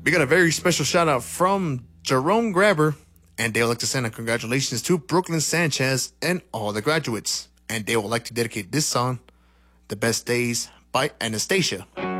We got a very special shout out from Jerome Grabber, and they would like to send a congratulations to Brooklyn Sanchez and all the graduates. And they would like to dedicate this song, The Best Days by Anastasia.